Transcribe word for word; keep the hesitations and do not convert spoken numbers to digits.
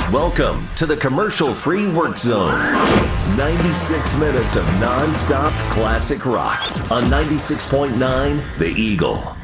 Welcome to the commercial-free work zone. ninety-six minutes of non-stop classic rock on ninety-six point nine The Eagle.